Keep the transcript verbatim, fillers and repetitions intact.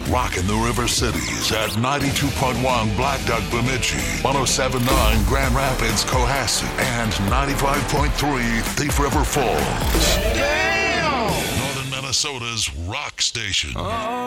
Rockin' the River Cities at ninety-two point one Black Duck Bemidji, one oh seven point nine Grand Rapids Cohasset, and ninety-five point three Thief River Falls. Damn! Northern Minnesota's rock station. Oh.